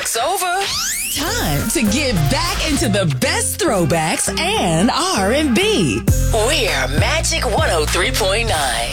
Music's over. Time to get back into the best throwbacks and R&B. We're Magic 103.9.